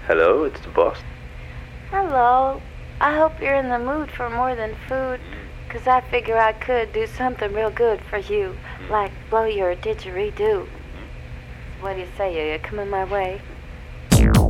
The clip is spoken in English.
Hello, it's the boss. Hello. I hope you're in the mood for more than food, 'cause I figure I could do something real good for you, like blow your didgeridoo. What do you say? Are you coming my way?